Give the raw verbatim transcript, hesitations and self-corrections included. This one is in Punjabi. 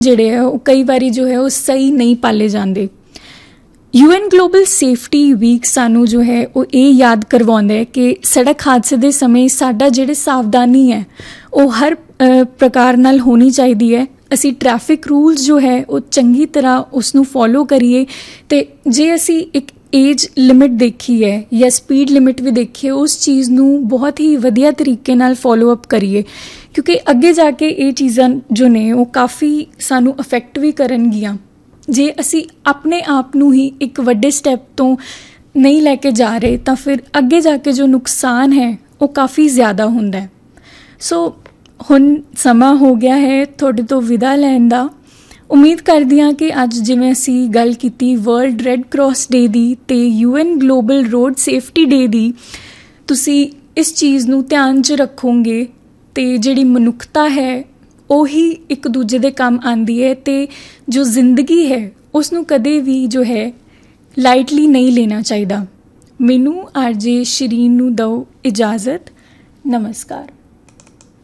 ਜਿਹੜੇ ਹੈ ਉਹ ਕਈ ਵਾਰੀ ਜੋ ਹੈ ਉਹ ਸਹੀ ਨਹੀਂ ਪਾਲੇ ਜਾਂਦੇ। U N global safety week ਸਾਨੂੰ ਜੋ ਹੈ ਉਹ ਇਹ ਯਾਦ ਕਰਵਾਉਂਦਾ ਹੈ ਕਿ ਸੜਕ ਹਾਦਸੇ ਦੇ ਸਮੇਂ ਸਾਡਾ ਜਿਹੜੇ ਸਾਵਧਾਨੀ ਹੈ ਉਹ ਹਰ ਪ੍ਰਕਾਰ ਨਾਲ ਹੋਣੀ ਚਾਹੀਦੀ ਹੈ। ਅਸੀਂ ਟ੍ਰੈਫਿਕ ਰੂਲਸ ਜੋ ਹੈ ਉਹ ਚੰਗੀ ਤਰ੍ਹਾਂ ਉਸ ਨੂੰ ਫੋਲੋ ਕਰੀਏ, ਅਤੇ ਜੇ ਅਸੀਂ ਇੱਕ ਏਜ ਲਿਮਿਟ ਦੇਖੀ ਹੈ ਜਾਂ ਸਪੀਡ ਲਿਮਿਟ ਵੀ ਦੇਖੀਏ, ਉਸ ਚੀਜ਼ ਨੂੰ ਬਹੁਤ ਹੀ ਵਧੀਆ ਤਰੀਕੇ ਨਾਲ ਫੋਲੋ ਅਪ ਕਰੀਏ, ਕਿਉਂਕਿ ਅੱਗੇ ਜਾ ਕੇ ਇਹ ਚੀਜ਼ਾਂ ਜੋ ਨੇ ਉਹ ਕਾਫੀ ਸਾਨੂੰ ਅਫੈਕਟ ਵੀ ਕਰਨਗੀਆਂ। ਜੇ ਅਸੀਂ ਆਪਣੇ ਆਪ ਨੂੰ ਹੀ ਇੱਕ ਵੱਡੇ ਸਟੈਪ ਤੋਂ ਨਹੀਂ ਲੈ ਕੇ ਜਾ ਰਹੇ ਤਾਂ ਫਿਰ ਅੱਗੇ ਜਾ ਕੇ ਜੋ ਨੁਕਸਾਨ ਹੈ ਉਹ ਕਾਫੀ ਜ਼ਿਆਦਾ ਹੁੰਦਾ ਹੈ। ਸੋ ਹੁਣ ਸਮਾਂ ਹੋ ਗਿਆ ਹੈ ਤੁਹਾਡੇ ਤੋਂ ਵਿਦਾ ਲੈਣ ਦਾ। ਉਮੀਦ ਕਰਦੀ ਹਾਂ ਕਿ ਅੱਜ ਜਿਵੇਂ ਅਸੀਂ ਗੱਲ ਕੀਤੀ ਵਰਲਡ ਰੈੱਡ ਕਰਾਸ ਡੇ ਦੀ ਅਤੇ U N global road safety ਡੇ ਦੀ, ਤੁਸੀਂ ਇਸ ਚੀਜ਼ ਨੂੰ ਧਿਆਨ 'ਚ ਰੱਖੋਗੇ ਅਤੇ ਜਿਹੜੀ ਮਨੁੱਖਤਾ ਹੈ ਉਹੀ ਇੱਕ ਦੂਜੇ ਦੇ ਕੰਮ ਆਉਂਦੀ ਹੈ, ਅਤੇ ਜੋ ਜ਼ਿੰਦਗੀ ਹੈ ਉਸ ਨੂੰ ਕਦੇ ਵੀ ਜੋ ਹੈ ਲਾਈਟਲੀ ਨਹੀਂ ਲੈਣਾ ਚਾਹੀਦਾ। ਮੈਨੂੰ ਆਰ ਜੇ ਸ਼ਿਰੀਨ ਨੂੰ ਦਿਓ ਇਜਾਜ਼ਤ। ਨਮਸਕਾਰ।